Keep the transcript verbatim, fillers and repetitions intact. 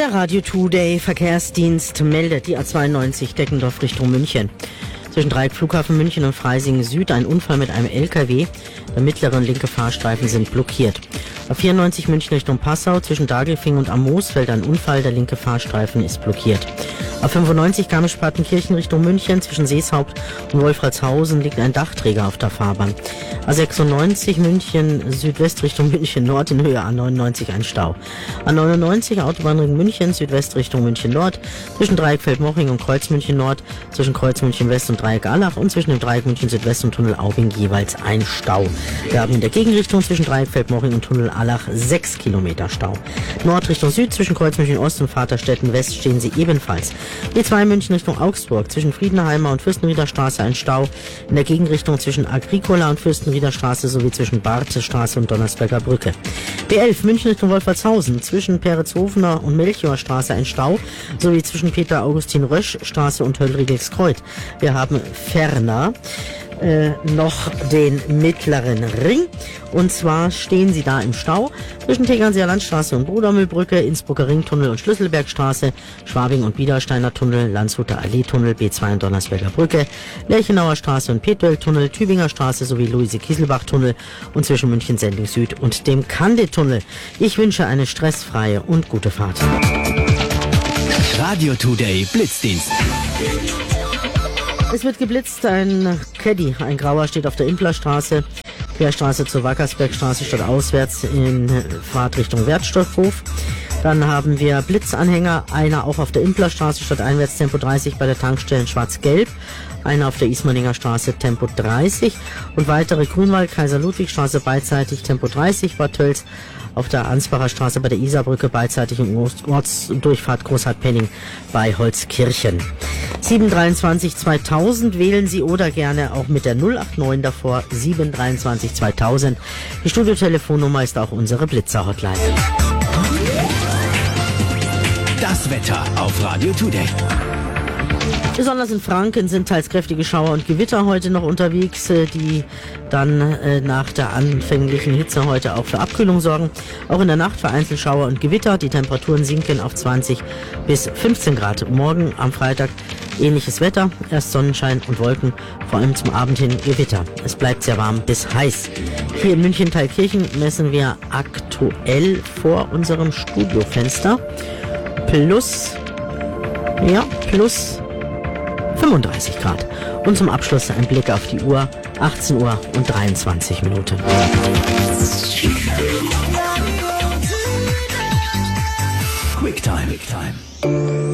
Der Radio Today Verkehrsdienst meldet die A zweiundneunzig Deckendorf Richtung München. Zwischen Dreieck Flughafen München und Freising Süd ein Unfall mit einem L K W. Der mittlere und linke Fahrstreifen sind blockiert. A vierundneunzig München Richtung Passau zwischen Dagelfing und am Moosfeld ein Unfall, der linke Fahrstreifen ist blockiert. A fünfundneunzig Garmisch-Partenkirchen Richtung München zwischen Seeshaupt und Wolfratshausen liegt ein Dachträger auf der Fahrbahn. A sechsundneunzig München Südwest Richtung München Nord in Höhe A neunundneunzig ein Stau. A neunundneunzig Autobahnring München Südwest Richtung München Nord zwischen Dreieck Feldmoching und Kreuz München Nord, zwischen Kreuz München West und Dreieck Allach und zwischen dem Dreieck München Südwest und Tunnel Aubing jeweils ein Stau. Wir haben in der Gegenrichtung zwischen Dreieck Feldmoching und Tunnel Allach sechs Kilometer Stau. Nord Richtung Süd zwischen Kreuz München Ost und Vaterstetten West stehen sie ebenfalls. B zwei München Richtung Augsburg zwischen Friedenheimer und Fürstenrieder Straße ein Stau. In der Gegenrichtung zwischen Agricola und Fürstenrieder Straße sowie zwischen Barthe Straße und Donnersberger Brücke. B elf München Richtung Wolfratshausen zwischen Peretz-Hofener und Melchior Straße ein Stau sowie zwischen Peter Augustin Rösch Straße und Höllriegelskreuth. Wir haben ferner Äh, noch den mittleren Ring. Und zwar stehen sie da im Stau zwischen Tegernseer Landstraße und Brudermühlbrücke, Innsbrucker Ringtunnel und Schlüsselbergstraße, Schwabing und Biedersteiner Tunnel, Landshuter Allee-Tunnel, B zwei und Donnersberger Brücke, Lerchenauer Straße und Petuel-Tunnel, Tübinger Straße sowie Luise-Kieselbach-Tunnel und zwischen München-Sendling Süd und dem Candid-Tunnel. Ich wünsche eine stressfreie und gute Fahrt. Radio Today Blitzdienst. Es wird geblitzt, ein Caddy, ein grauer, steht auf der Implerstraße, Querstraße zur Wackersbergstraße statt auswärts in Fahrtrichtung Wertstoffhof. Dann haben wir Blitzanhänger, einer auch auf der Implerstraße statt einwärts Tempo dreißig bei der Tankstelle Schwarz-Gelb, einer auf der Ismaninger Straße Tempo dreißig und weitere Grünwald, Kaiser-Ludwig-Straße beidseitig Tempo dreißig, Bad Tölz auf der Ansbacher Straße bei der Isarbrücke beidseitig und Ortsdurchfahrt Großhardt-Penning bei Holzkirchen. sieben dreiundzwanzig zweitausend wählen Sie oder gerne auch mit der null acht neun davor sieben dreiundzwanzig zweitausend. Die Studiotelefonnummer ist auch unsere Blitzer-Hotline. Das Wetter auf Radio Today. Besonders in Franken sind teils kräftige Schauer und Gewitter heute noch unterwegs, die dann äh, nach der anfänglichen Hitze heute auch für Abkühlung sorgen. Auch in der Nacht vereinzelt Schauer und Gewitter. Die Temperaturen sinken auf zwanzig bis fünfzehn Grad. Morgen am Freitag ähnliches Wetter. Erst Sonnenschein und Wolken, vor allem zum Abend hin Gewitter. Es bleibt sehr warm bis heiß. Hier in München-Thalkirchen messen wir aktuell vor unserem Studiofenster plus, ja, plus fünfunddreißig Grad. Und zum Abschluss ein Blick auf die Uhr, achtzehn Uhr und dreiundzwanzig Minuten. Quicktime. Quicktime.